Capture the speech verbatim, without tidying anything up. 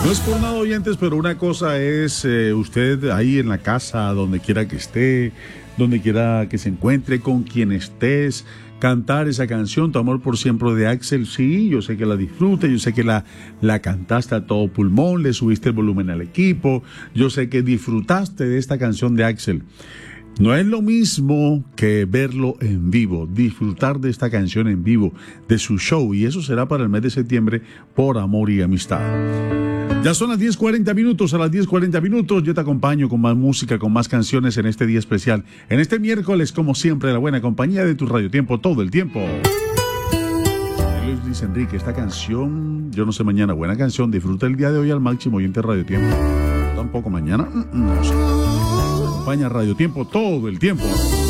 No es por nada, oyentes, pero una cosa es eh, usted ahí en la casa, donde quiera que esté, donde quiera que se encuentre, con quien estés, cantar esa canción, Tu amor por siempre de Axel. Sí, yo sé que la disfrutas, yo sé que la, la cantaste a todo pulmón, le subiste el volumen al equipo, yo sé que disfrutaste de esta canción de Axel. No es lo mismo que verlo en vivo, disfrutar de esta canción en vivo, de su show, y eso será para el mes de septiembre, Por Amor y Amistad. Ya son las diez cuarenta minutos, a las diez cuarenta minutos yo te acompaño con más música, con más canciones en este día especial, en este miércoles, como siempre, la buena compañía de tu Radio Tiempo todo el tiempo. Luis Enrique, esta canción, yo no sé mañana, buena canción, disfruta el día de hoy al máximo, oyente Radio Tiempo. Tampoco mañana, no sé. Acompaña Radio Tiempo todo el tiempo.